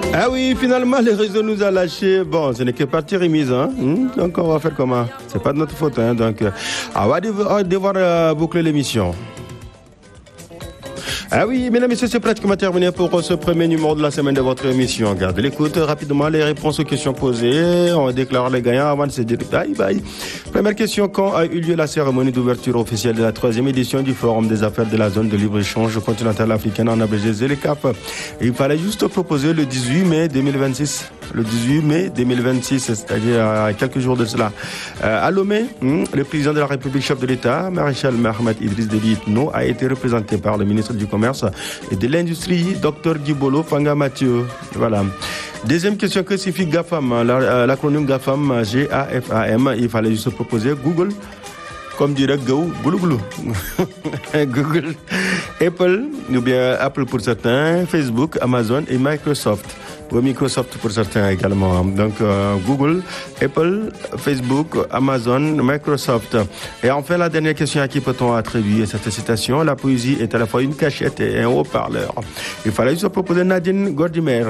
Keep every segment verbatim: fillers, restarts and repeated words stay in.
Ah oui, finalement, les réseaux nous a lâchés. Bon, ce n'est que partie remise, hein. Donc, on va faire comment? C'est pas de notre faute, hein. Donc, on va devoir, devoir euh, boucler l'émission. Ah oui, mesdames et messieurs, c'est pratiquement terminé pour ce premier numéro de la semaine de votre émission. Gardez l'écoute rapidement les réponses aux questions posées. On déclare les gagnants avant de se dire bye bye. Première question, quand a eu lieu la cérémonie d'ouverture officielle de la troisième édition du Forum des affaires de la zone de libre-échange continentale africaine en abrégé ZLECAf? Il fallait juste proposer le dix-huit mai deux mille vingt-six. Le dix-huit mai deux mille vingt-six, c'est-à-dire à quelques jours de cela. Euh, à Lomé, hmm, le président de la République, chef de l'État, Maréchal Mohamed Idriss Déby Itno, a été représenté par le ministre du Commerce et de l'Industrie, Docteur Dibolo Fanga Mathieu. Voilà. Deuxième question, que signifie GAFAM? La, l'acronyme GAFAM, G A F A M, il fallait juste proposer Google, comme dirait Go, Goulou Goulou. Google, Apple, ou bien Apple pour certains, Facebook, Amazon et Microsoft. Ou Microsoft pour certains également. Donc euh, Google, Apple, Facebook, Amazon, Microsoft. Et enfin, la dernière question, à qui peut-on attribuer cette citation? La poésie est à la fois une cachette et un haut-parleur. Il fallait juste proposer Nadine Gordimer.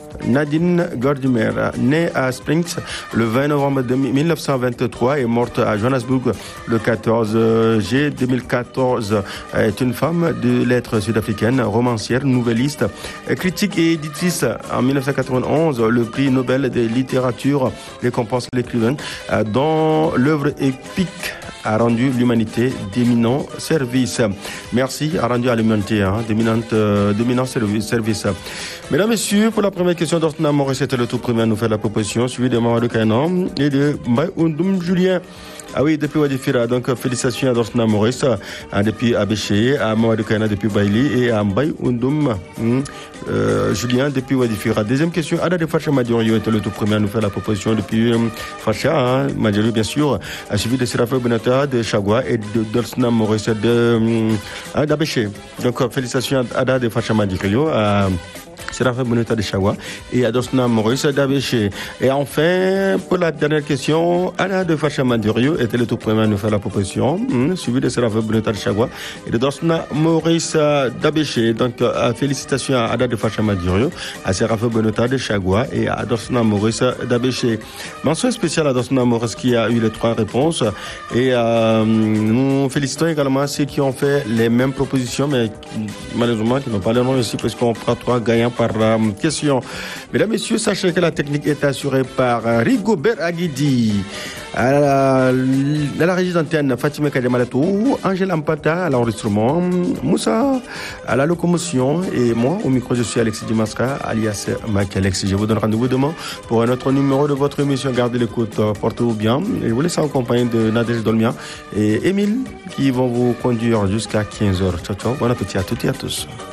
Nadine Gordimer, née à Springs le vingt novembre mille neuf cent vingt-trois et morte à Johannesburg le quatorze juillet deux mille quatorze, est une femme de lettres sud-africaine, romancière, nouvelliste, critique et éditrice. En mille neuf cent quatre-vingt-onze, le prix Nobel de littérature récompense l'écrivain dont l'œuvre épique a rendu l'humanité d'éminents services. Merci, a rendu à l'humanité hein, d'éminents euh, services. Mesdames, Messieurs, pour la première question d'Orsna Maurice, c'était le tout premier à nous faire la proposition, suivi de Mamadou Kainan et de Mbaye Oundoum Julien. Ah oui, depuis Wadifira, donc félicitations à Dorsna Maurice, à, depuis Abéché, à Mamadou Kainan depuis Baili et à Mbaye Oundoum hum, euh, Julien depuis Wadifira. Deuxième question, Ada de Facha Madiorio était le tout premier à nous faire la proposition depuis hum, Facha, hein, Madiorio bien sûr, a suivi de Séraphin Bonata de Chagua et de Dorsna Maurice de hum, d'Abéché. Donc félicitations à Ada de Facha Madiorio, à Séraphin Bonata de Chagua et à Dorsna Maurice d'Abéché. Et enfin, pour la dernière question, Ada de Facha Madiorio était le tout premier à nous faire la proposition, hum, suivi de Séraphin Bonata de Chagua et de Dorsna Maurice d'Abéché. Donc euh, félicitations à Ada de Facha Madiorio, à Séraphin Bonata de Chagua et à Dorsna Maurice d'Abéché. Mention spéciale à Dorsna Maurice qui a eu les trois réponses. Et euh, nous félicitons également ceux qui ont fait les mêmes propositions, mais qui, malheureusement qui n'ont pas le nom ici parce qu'on fera trois gagnants par euh, question. Mesdames, Messieurs, sachez que la technique est assurée par Rigobert Aguidi. À la, à la régie d'antenne, Fatima Kademalatou, Angèle Ampata à l'enregistrement, Moussa à la locomotion et moi au micro, je suis Alexis Dimasca, alias Mike Alex. Je vous donne rendez-vous demain pour un autre numéro de votre émission. Gardez l'écoute, portez-vous bien. Et vous laissez en compagnie de Nadège Dolmia et Émile qui vont vous conduire jusqu'à quinze heures. Ciao, ciao. Bon appétit à toutes et à tous.